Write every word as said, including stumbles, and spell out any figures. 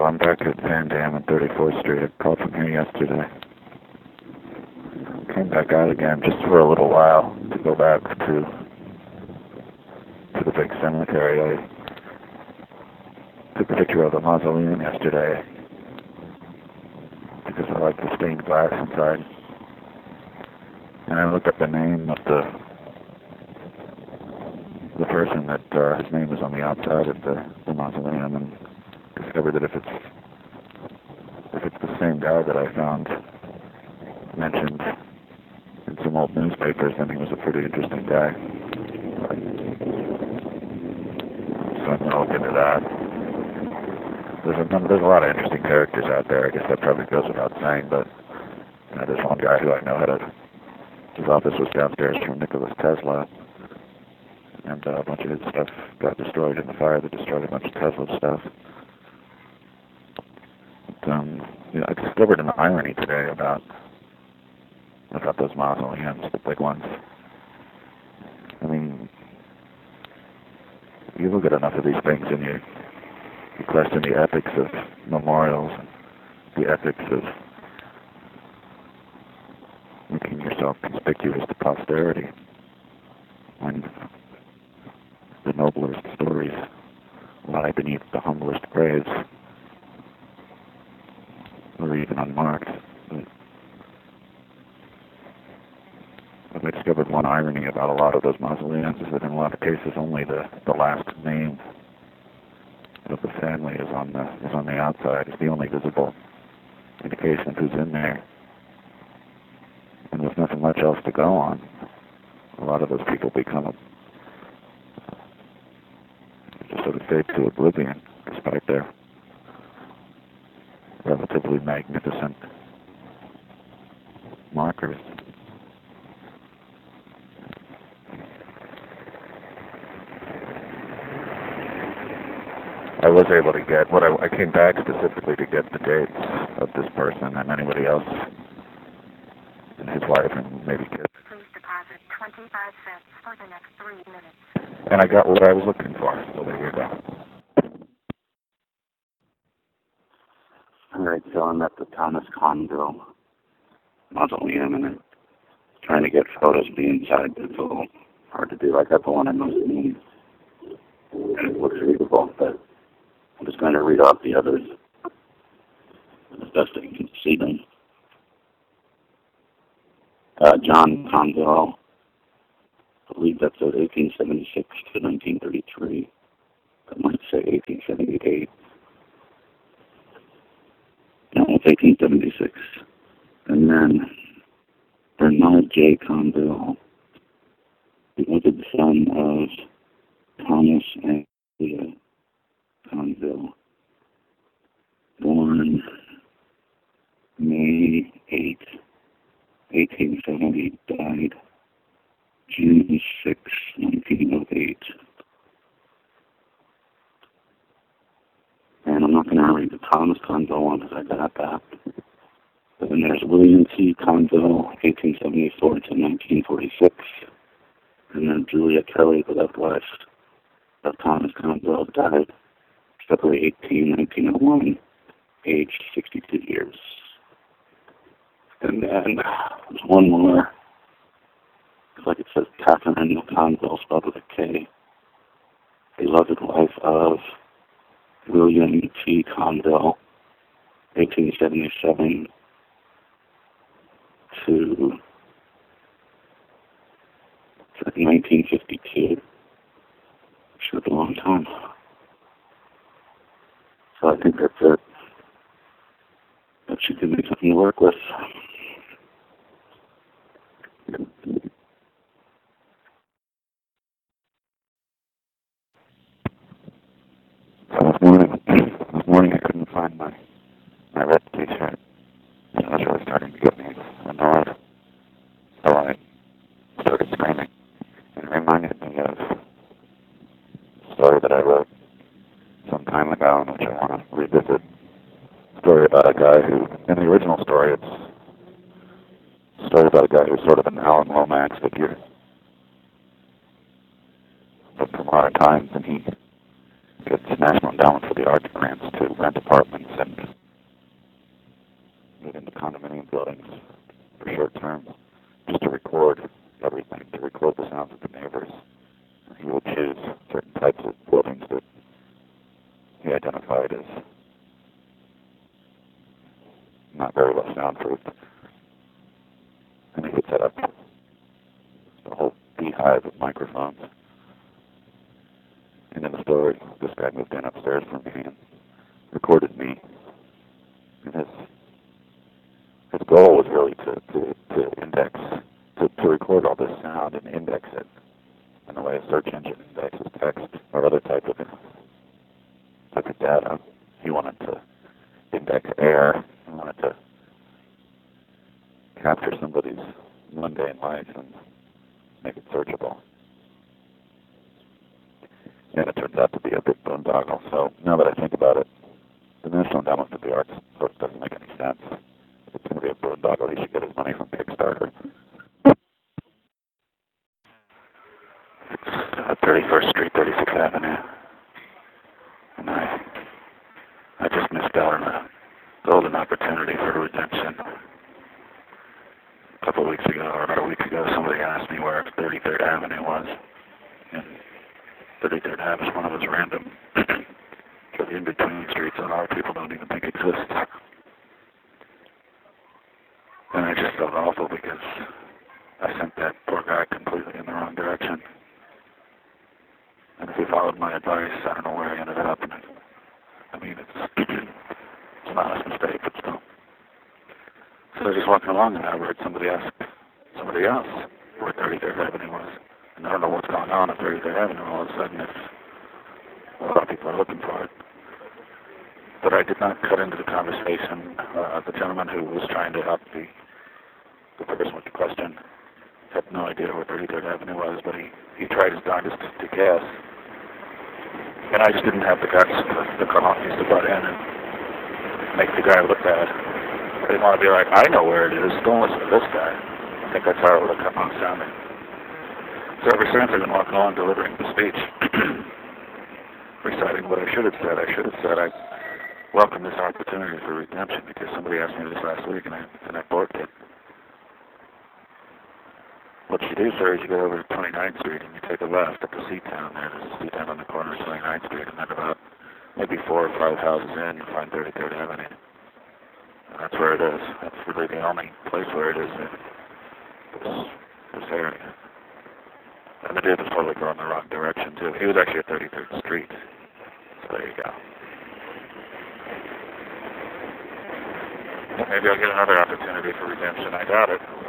I'm back at Van Dam and thirty-fourth Street. I called from here yesterday. Came back out again just for a little while to go back to to the big cemetery. I took a picture of the mausoleum yesterday because I like the stained glass inside. And I looked up the name of the the person that uh, his name was on the outside of the, the mausoleum, and discovered that if it's if it's the same guy that I found mentioned in some old newspapers, then he was a pretty interesting guy. So I'm gonna look into that. There's a number, there's a lot of interesting characters out there. I guess that probably goes without saying, but you know, there's one guy who I know had a his office was downstairs from Nikola Tesla, and uh, a bunch of his stuff got destroyed in the fire that destroyed a bunch of Tesla stuff. But, um, you know, I discovered an irony today about about those mausoleums, the big ones. I mean, you look at enough of these things and you, you question the ethics of memorials, the ethics of making yourself conspicuous to posterity, when the noblest stories lie beneath the humblest graves, or even unmarked. But I discovered one irony about a lot of those mausoleums is that in a lot of cases only the, the last name of the family is on the is on the outside. It's the only visible indication of who's in there. And there's nothing much else to go on. A lot of those people become a, just sort of fade to oblivion despite their relatively magnificent markers. I was able to get, what I, I came back specifically to get the dates of this person and anybody else, and his wife and maybe kids. Please deposit twenty-five cents for the next three minutes. And I got what I was looking for, so there you go. Alright, so I'm at the Thomas Conville Mausoleum, and I'm trying to get photos of the inside. It's a little hard to do. I got the one I most need, and it looks readable, but I'm just going to read off the others as best I can see them. Uh, John Conville, I believe that's at eighteen seventy-six to nineteen thirty-three. I might say eighteen seventy-eight. No, it's eighteen seventy-six. And then Bernard J. Conville, he was the son of Thomas and Leah Conville, born May eighth, eighteen seventy, died June sixth, nineteen oh eight. And I'm not going to read the Thomas Conville one because I got that. But then there's William T. Conville, eighteen seventy-four to nineteen forty-six. And then Julia Kelly, the left wife of Thomas Conville, died February eighteenth, nineteen oh one, aged sixty-two years. And then there's one more. It's like it says Catherine Conville, spelled with a K. Beloved wife of William T. Conville, eighteen seventy-seven to like nineteen fifty-two. Sure, a long time. So I think that's it. That should give me something to work with. So this morning, this morning I couldn't find my my red t-shirt. So I was really starting to get me annoyed. So I started screaming. And it reminded me of a story that I wrote some time ago, in which I want to revisit. A story about a guy who, in the original story, it's a story about a guy who's sort of an Alan Lomax figure. But for modern times, and he gets national endowment for the arts grants to rent apartments and move into condominium buildings for short term, just to record everything, to record the sounds of the neighbors. He will choose certain types of buildings that he identified as not very well soundproofed. And he would set up a whole beehive of microphones. And in the story, this guy moved in upstairs from me and recorded me. And his his goal was really to, to, to index, to, to record all this sound and index it in the way a search engine indexes text or other type of type of data. He wanted to index air. He wanted to capture somebody's mundane life and make it searchable. And it turns out to be a big boondoggle. So now that I think about it, the National Endowment for the Arts sort of doesn't make any sense. If it's going to be a boondoggle, he should get his money from Kickstarter. It's uh, thirty-first Street, thirty-sixth Avenue. And I, I just missed out on a golden opportunity for redemption. A couple of weeks ago, or about a week ago, somebody asked me where thirty-third Avenue was. And thirty-third Avenue is one of those random sort of in-between streets that a lot of people don't even think exists. And I just felt awful because I sent that poor guy completely in the wrong direction. And if he followed my advice, I don't know where he ended up. And it, I mean, it's, it's an honest mistake, but still. So I was just walking along and I heard somebody ask somebody else where thirty-third Avenue was. And I don't know what's going on at thirty-third Avenue. All of a sudden, it's, a lot of people are looking for it. But I did not cut into the conversation. Uh, the gentleman who was trying to help the, the person with the question had no idea where thirty-third Avenue was, but he, he tried his darndest to, to guess. And I just didn't have the guts to, to come off to butt in and make the guy look bad. I didn't want to be like, I know where it is, don't listen to this guy. I think that's how it would have come out sounding. So ever since I've been walking along delivering the speech, reciting what I should have said. I should have said I welcome this opportunity for redemption because somebody asked me this last week and I, and I borked it. What you do, sir, is you go over to twenty-ninth Street and you take a left at the C-Town there. There's a C-Town on the corner of twenty-ninth Street, and then about maybe four or five houses in, you'll find thirty-third Avenue. And that's where it is. That's really the only place where it is in this, this area. And the dude was totally going the wrong direction, too. He was actually at thirty-third Street. So there you go. Maybe I'll get another opportunity for redemption. I doubt it.